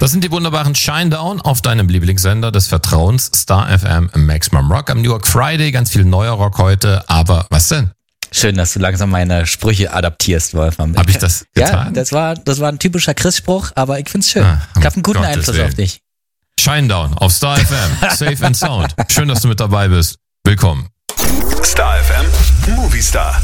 Das sind die wunderbaren Shinedown auf deinem Lieblingssender des Vertrauens, Star FM Maximum Rock am New York Friday. Ganz viel neuer Rock heute, aber was denn? Schön, dass du langsam meine Sprüche adaptierst, Wolfram. Habe ich das getan? Ja, das war ein typischer Chris-Spruch, aber ich find's schön. Ich habe einen guten Einfluss auf dich. Shinedown auf Star FM, Safe and Sound. Schön, dass du mit dabei bist. Willkommen. Star FM, Movie Star.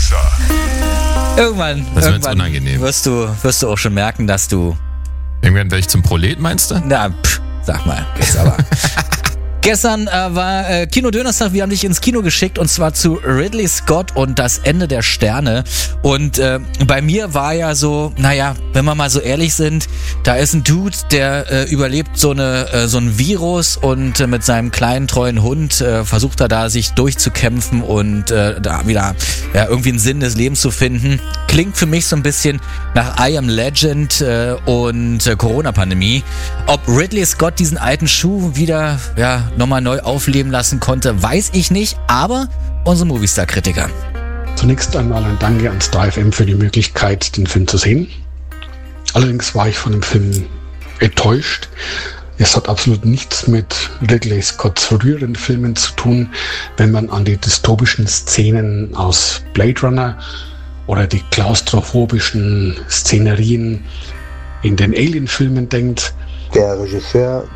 Irgendwann unangenehm. wirst du auch schon merken, dass du... Irgendwann werde ich zum Prolet, meinst du? Na, sag mal, jetzt aber. Gestern war Kino-Dönerstag, wir haben dich ins Kino geschickt und zwar zu Ridley Scott und das Ende der Sterne. Und bei mir war ja so, naja, wenn wir mal so ehrlich sind, da ist ein Dude, der überlebt so ein Virus und mit seinem kleinen, treuen Hund versucht er da sich durchzukämpfen und da wieder irgendwie einen Sinn des Lebens zu finden. Klingt für mich so ein bisschen nach I Am Legend und Corona-Pandemie. Ob Ridley Scott diesen alten Schuh wieder nochmal neu aufleben lassen konnte, weiß ich nicht, aber unsere Movistar-Kritiker. Zunächst einmal ein Danke an Star FM für die Möglichkeit, den Film zu sehen. Allerdings war ich von dem Film enttäuscht. Es hat absolut nichts mit Ridley Scotts früheren Filmen zu tun, wenn man an die dystopischen Szenen aus Blade Runner oder die klaustrophobischen Szenerien in den Alien-Filmen denkt. Der Regisseur,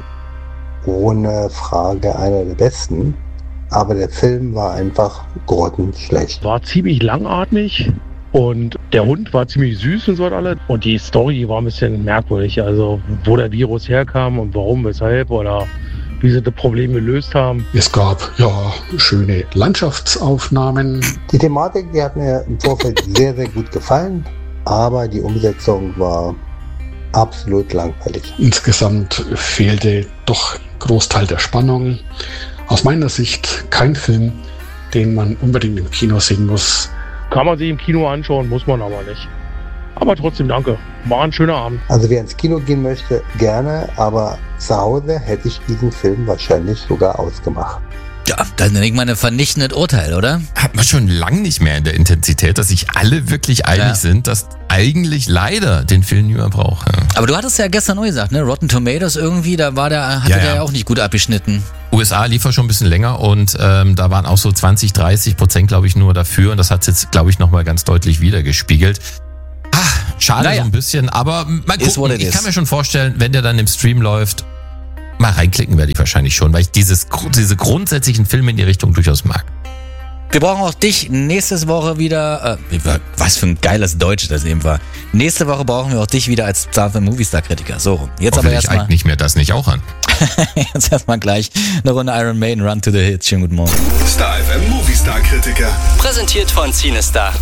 ohne Frage einer der besten, aber der Film war einfach grottenschlecht. War ziemlich langatmig und der Hund war ziemlich süß und so alles. Und die Story war ein bisschen merkwürdig, also wo der Virus herkam und warum, weshalb oder wie sie das Problem gelöst haben. Es gab schöne Landschaftsaufnahmen. Die Thematik, die hat mir im Vorfeld sehr, sehr gut gefallen, aber die Umsetzung war absolut langweilig. Insgesamt fehlte doch ein Großteil der Spannung. Aus meiner Sicht kein Film, den man unbedingt im Kino sehen muss. Kann man sich im Kino anschauen, muss man aber nicht. Aber trotzdem danke. War ein schöner Abend. Also wer ins Kino gehen möchte, gerne, aber zu Hause hätte ich diesen Film wahrscheinlich sogar ausgemacht. Ja, das nenne ich mal ein vernichtendes Urteil, oder? Hat man schon lang nicht mehr in der Intensität, dass sich alle wirklich einig sind, dass eigentlich leider den Film niemand braucht. Ja. Aber du hattest ja gestern neu gesagt, ne? Rotten Tomatoes irgendwie, da hatte der ja auch nicht gut abgeschnitten. USA lief ja schon ein bisschen länger und da waren auch so 20-30%, glaube ich, nur dafür. Und das hat jetzt, glaube ich, nochmal ganz deutlich wiedergespiegelt. Schade so ein bisschen, aber mal gucken. Ich kann mir schon vorstellen, wenn der dann im Stream läuft, mal reinklicken werde ich wahrscheinlich schon, weil ich diese grundsätzlichen Filme in die Richtung durchaus mag. Wir brauchen auch dich nächste Woche wieder. Was für ein geiles Deutsch das eben war. Nächste Woche brauchen wir auch dich wieder als Star FM Movistar-Kritiker. So rum. Jetzt aber erstmal. Nicht mehr das nicht auch an. Jetzt erstmal gleich eine Runde Iron Maiden, Run to the Hits. Schönen guten Morgen. Star FM Movistar-Kritiker. Präsentiert von CineStar.